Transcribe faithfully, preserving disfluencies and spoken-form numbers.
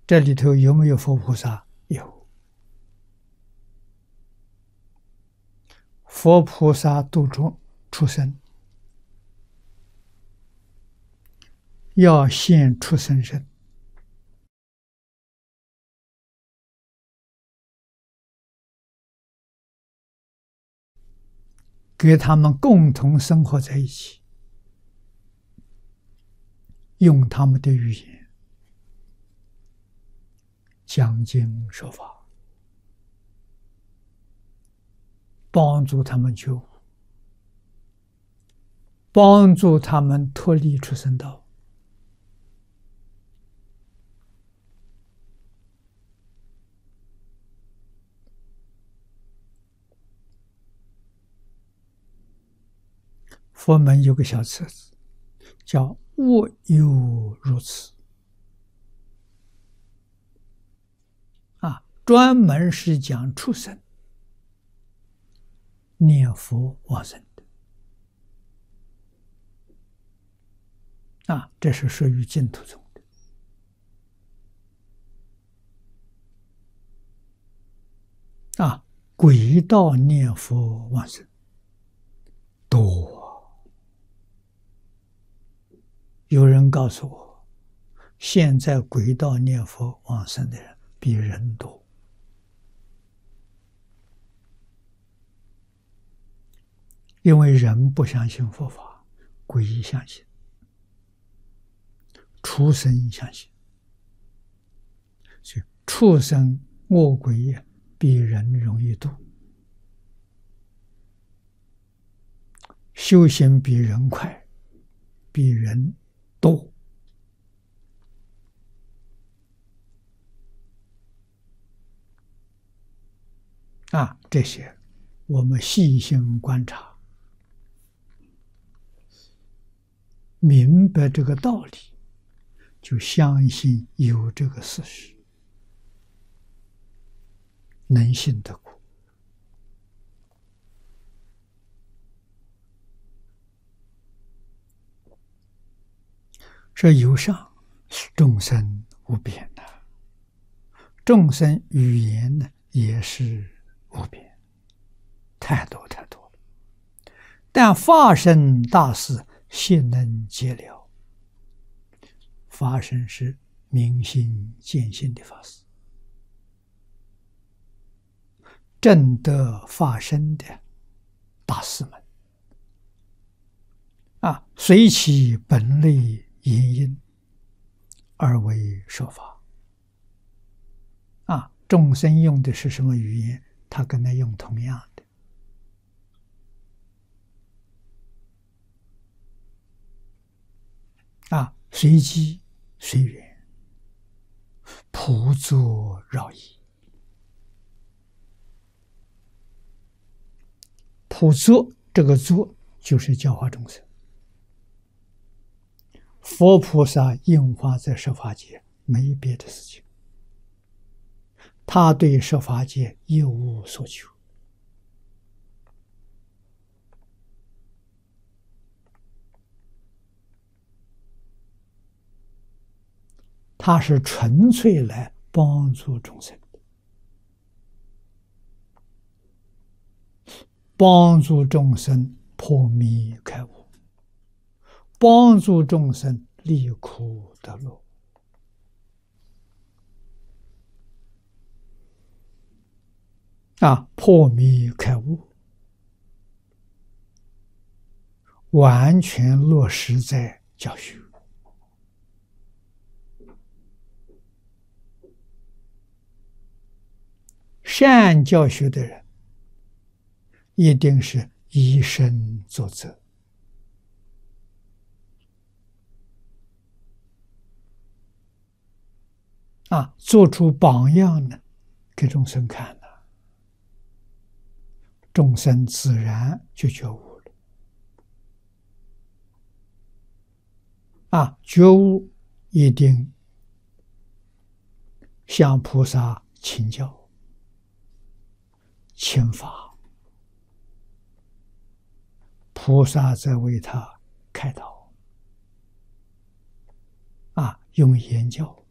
这里头有没有佛菩萨？有。佛菩萨度众畜生，要现畜生身，给他们共同生活在一起，用他们的语言讲经说法，帮助他们觉悟，帮助他们脱离畜生道。佛门有个小册子，叫“无有如此”，啊，专门是讲畜生念佛往生的，啊，这是属于净土宗的。啊，鬼道念佛往生多。有人告诉我，现在鬼道念佛往生的人比人多。因为人不相信佛法，鬼相信，畜生相信，所以畜生恶鬼比人容易度，修行比人快，比人多。啊，这些我们细心观察，明白这个道理，就相信有这个事实，能信得过。这有上众生无边呐，众生语言呢也是无边，太多太多了。但法身大士悉能解了。法身是明心见性的法师，证得法身的大士们啊，随其本类言因而为说法。啊，众生用的是什么语言，他跟他用同样的。啊，随机随缘，普作饶益。普作这个作就是教化众生。佛菩萨应化在十法界，没别的事情，他对十法界一无所求。他是纯粹来帮助众生的，帮助众生破迷开悟，帮助众生离苦得乐。啊，破迷开悟，完全落实在教学。善教学的人，一定是以身作则。啊，做出榜样呢，给众生看了，众生自然就觉悟了。啊，觉悟一定向菩萨请教，请法，菩萨在为他开导。啊，用言教。